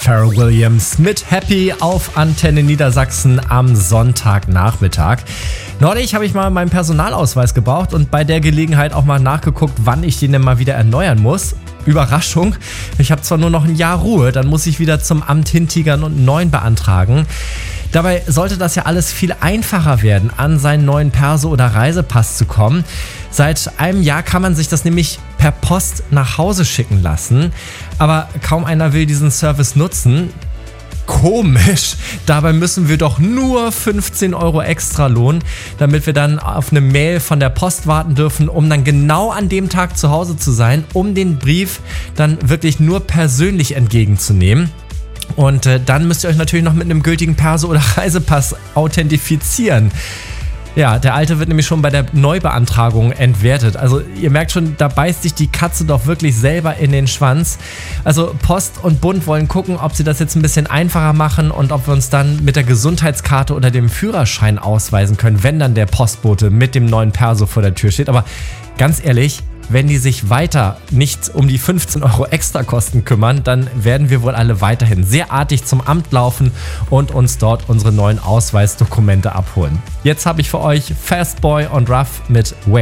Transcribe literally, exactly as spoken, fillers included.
Pharrell Williams mit Happy auf Antenne Niedersachsen am Sonntagnachmittag. Neulich habe ich mal meinen Personalausweis gebraucht und bei der Gelegenheit auch mal nachgeguckt, wann ich den denn mal wieder erneuern muss. Überraschung, ich habe zwar nur noch ein Jahr Ruhe, dann muss ich wieder zum Amt hintigern und einen neuen beantragen. Dabei sollte das ja alles viel einfacher werden, an seinen neuen Perso- oder Reisepass zu kommen. Seit einem Jahr kann man sich das nämlich per Post nach Hause schicken lassen, aber kaum einer will diesen Service nutzen. Komisch, dabei müssen wir doch nur fünfzehn Euro extra lohnen, damit wir dann auf eine Mail von der Post warten dürfen, um dann genau an dem Tag zu Hause zu sein, um den Brief dann wirklich nur persönlich entgegenzunehmen. Und äh, dann müsst ihr euch natürlich noch mit einem gültigen Perso- oder Reisepass authentifizieren. Ja, der alte wird nämlich schon bei der Neubeantragung entwertet. Also ihr merkt schon, da beißt sich die Katze doch wirklich selber in den Schwanz. Also Post und Bund wollen gucken, ob sie das jetzt ein bisschen einfacher machen und ob wir uns dann mit der Gesundheitskarte oder dem Führerschein ausweisen können, wenn dann der Postbote mit dem neuen Perso vor der Tür steht. Aber ganz ehrlich, wenn die sich weiter nicht um die fünfzehn Euro Extrakosten kümmern, dann werden wir wohl alle weiterhin sehr artig zum Amt laufen und uns dort unsere neuen Ausweisdokumente abholen. Jetzt habe ich für euch Fastboy und Ruff mit Wait.